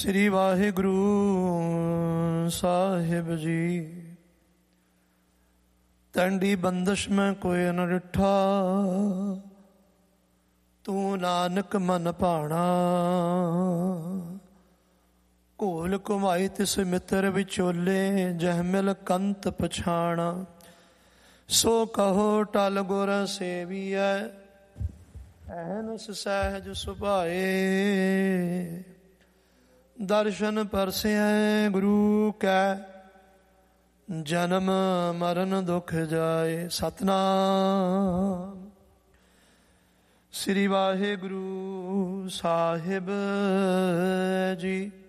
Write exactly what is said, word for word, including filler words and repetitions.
ਸ੍ਰੀ ਵਾਹਿਗੁਰੂ ਸਾਹਿਬ ਜੀ। ਤੰਡੀ ਬੰਦਸ਼ ਮੈਂ ਕੋਈ ਨ ਡਿਠਾ, ਤੂੰ ਨਾਨਕ ਮਨ ਭਾਣਾ। ਘੋਲ ਘੁਮਾਈ ਤਿਸ ਮਿੱਤਰ ਵਿਚੋਲੇ, ਜਹ ਮਿਲ ਕੰਤ ਪਛਾਣਾ। ਸੋ ਕਹੋ ਟਲ ਗੁਰ ਸੇਵੀਐ, ਐਨਸ ਸਹਿਜ ਸੁਭਾਏ। ਦਰਸ਼ਨ ਪਰਸੈ ਗੁਰੂ ਕੈ, ਜਨਮ ਮਰਨ ਦੁਖ ਜਾਏ। ਸਤਨਾਮ ਸ੍ਰੀ ਵਾਹਿਗੁਰੂ ਸਾਹਿਬ ਜੀ।